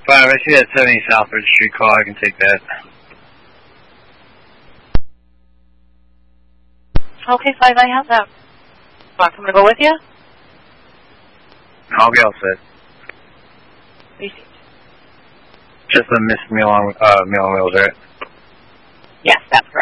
5, I see that 70 Southbridge Street call. I can take that. Okay, 5, I have that. Want someone to go with you? I'll be all set. Receipt. Just a missed meal on wheels, right? Yes, that's correct.